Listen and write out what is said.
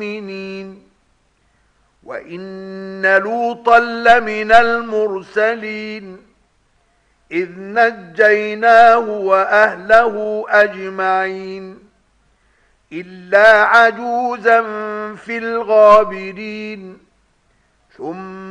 المؤمنين. وإن لوطا لمن المرسلين إذ نجيناه وأهله أجمعين إلا عجوزا في الغابرين ثم